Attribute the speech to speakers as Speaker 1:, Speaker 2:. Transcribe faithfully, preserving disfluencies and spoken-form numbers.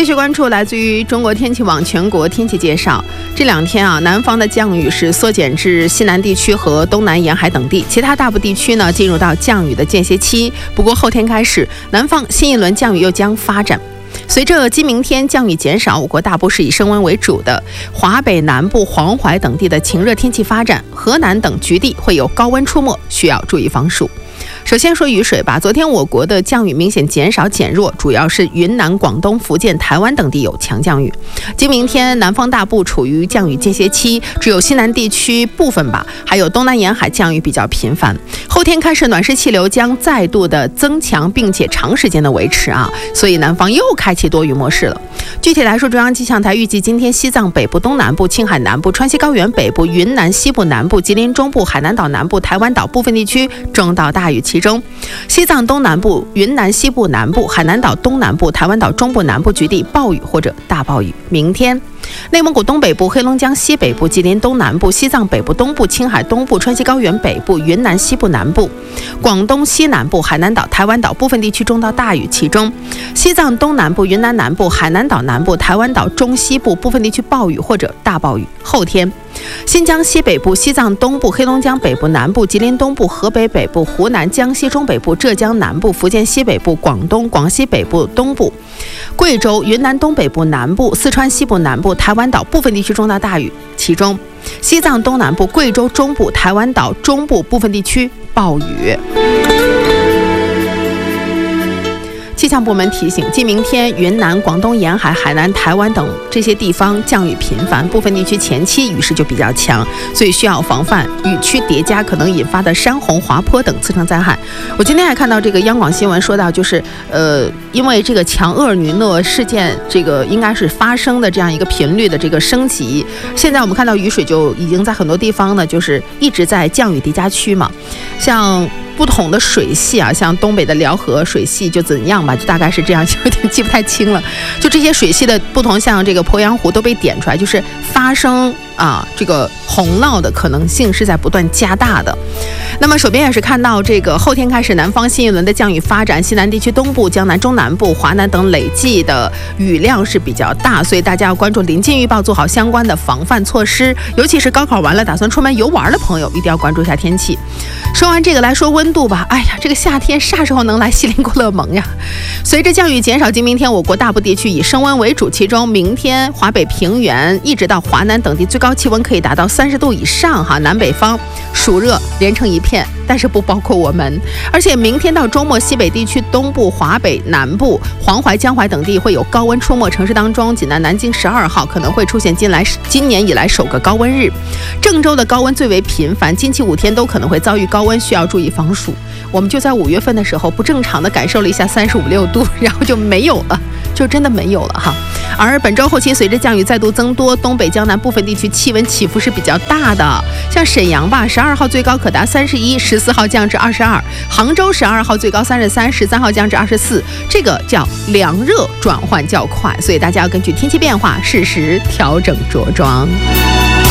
Speaker 1: 续关注来自于中国天气网全国天气介绍。这两天啊，南方的降雨是缩减至西南地区和东南沿海等地，其他大部地区呢进入到降雨的间歇期。不过后天开始，南方新一轮降雨又将发展。随着今明天降雨减少，我国大部是以升温为主的，华北南部、黄淮等地的晴热天气发展，河南等局地会有高温出没，需要注意防暑。首先说雨水吧，昨天我国的降雨明显减少减弱，主要是云南、广东、福建、台湾等地有强降雨。今明天南方大部处于降雨间歇期，只有西南地区部分吧，还有东南沿海降雨比较频繁。后天开始暖湿气流将再度的增强，并且长时间的维持啊，所以南方又开启多雨模式了。具体来说，中央气象台预计今天西藏北部、东南部、青海南部、川西高原北部、云南西部南部、吉林中部、海南岛南部、台湾岛部分地区中到大雨，其中西藏东南部、云南西部南部、海南岛东南部、台湾岛中部南部局地暴雨或者大暴雨。明天内蒙古东北部、黑龙江西北部、吉林东南部、西藏北部东部、青海东部、川西高原北部、云南西部南部、广东西南部、海南岛、台湾岛部分地区中到大雨，其中西藏东南部、云南南部、海南岛南部、台湾岛中西部部分地区暴雨或者大暴雨。后天新疆西北部、西藏东部、黑龙江北部南部、吉林东部、河北北部、湖南、江西中北部、浙江南部、福建西北部、广东、广西北部东部、贵州、云南东北部南部、四川西部南部、台湾岛部分地区中到大雨，其中西藏东南部、贵州中部、台湾岛中部部分地区暴雨。气象部门提醒，今明天云南、广东沿海、海南、台湾等这些地方降雨频繁，部分地区前期雨势就比较强，所以需要防范雨区叠加可能引发的山洪、滑坡等次生灾害。我今天还看到这个央广新闻说到，就是呃，因为这个强厄尔尼诺事件，这个应该是发生的这样一个频率的这个升级，现在我们看到雨水就已经在很多地方呢，就是一直在降雨叠加区嘛，像不同的水系啊，像东北的辽河水系就怎样吧，就大概是这样，有点记不太清了。就这些水系的不同，像这个鄱阳湖都被点出来，就是发生啊这个洪涝的可能性是在不断加大的。那么手边也是看到这个后天开始南方新一轮的降雨发展，西南地区东部、江南、中南部、华南等累计的雨量是比较大，所以大家要关注临近预报，做好相关的防范措施。尤其是高考完了打算出门游玩的朋友，一定要关注一下天气。说完这个来说温度吧，哎呀，这个夏天啥时候能来锡林郭勒盟呀？随着降雨减少，今明天我国大部地区以升温为主，其中明天华北平原一直到华南等地最高气温可以达到三十度以上哈，南北方暑热连成一片，但是不包括我们。而且明天到周末，西北地区东部、华北南部、黄淮、江淮等地会有高温出没，城市当中，济南、南京十二号可能会出现今来今年以来首个高温日。郑州的高温最为频繁，近期五天都可能会遭遇高温，需要注意防暑。我们就在五月份的时候不正常的感受了一下三十五六度，然后就没有了，就真的没有了哈。而本周后期随着降雨再度增多，东北江南部分地区气温起伏是比较大的，像沈阳吧，十二号最高可达三十一，十四号降至二十二；杭州十二号最高三十三，十三号降至二十四。这个叫凉热转换较快，所以大家要根据天气变化适时调整着装。